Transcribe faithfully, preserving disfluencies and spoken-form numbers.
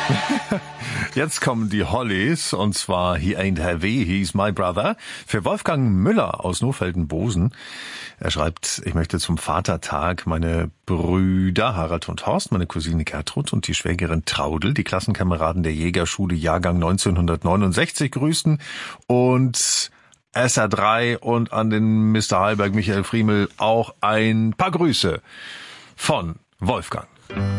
Jetzt kommen die Hollies, und zwar He Ain't Heavy, He's My Brother, für Wolfgang Müller aus Nofelden-Bosen. Er schreibt, ich möchte zum Vatertag meine Brüder Harald und Horst, meine Cousine Gertrud und die Schwägerin Traudel, die Klassenkameraden der Jägerschule Jahrgang neunzehnhundertneunundsechzig grüßen und S R drei und an den Mister Heilberg Michael Friemel auch ein paar Grüße von Wolfgang.